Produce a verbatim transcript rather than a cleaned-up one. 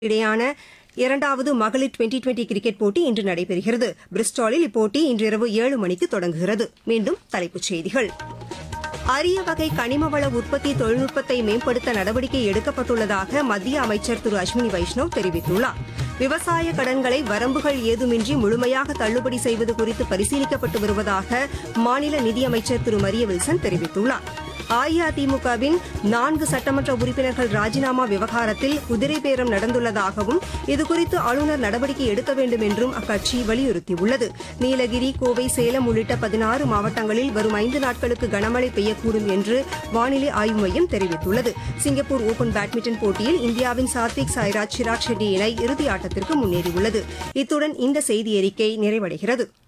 இடையேயான இரண்டாவது மகளிர் டுவெண்டி டுவெண்டி கிரிக்கெட் போட்டி இன்று நடைபெறுகிறது. பிரிஸ்டாலில் இப்போட்டி இன்றிரவு ஏழு மணிக்கு தொடங்குகிறது. மீண்டும் தலைப்புச் செய்திகள். அரிய வகை கனிமவள உற்பத்தி தொழில்நுட்பத்தை மேம்படுத்த நடவடிக்கை எடுக்கப்பட்டுள்ளதாக மத்திய அமைச்சர் திரு அஸ்வினி வைஷ்ணவ் தெரிவித்துள்ளார். விவசாய கடன்களை வரம்புகள் ஏதுமின்றி முழுமையாக தள்ளுபடி செய்வது குறித்து பரிசீலிக்கப்பட்டு வருவதாக மாநில நிதியமைச்சர் திரு மரிய வில்சன் தெரிவித்துள்ளார். அஇஅதிமுகவின் நான்கு சட்டமன்ற உறுப்பினர்கள் ராஜினாமா விவகாரத்தில் குதிரை பேரம் நடந்துள்ளதாகவும் இதுகுறித்து ஆளுநர் நடவடிக்கை எடுக்க வேண்டும் என்றும் அக்கட்சி வலியுறுத்தியுள்ளது. நீலகிரி, கோவை, சேலம் உள்ளிட்ட பதினாறு மாவட்டங்களில் வரும் ஐந்து நாட்களுக்கு கனமழை பெய்யக்கூடும் என்று வானிலை ஆய்வு மையம் தெரிவித்துள்ளது. சிங்கப்பூர் ஓபன் பேட்மிண்டன் போட்டியில் இந்தியாவின் சாத்விக் சாய்ராஜ் சிராக் ஷெட்டி இணை இறுதி ஆட்டத்திற்கு முன்னேறியுள்ளது. இத்துடன் இந்த செய்தி அறிக்கை நிறைவடைகிறது.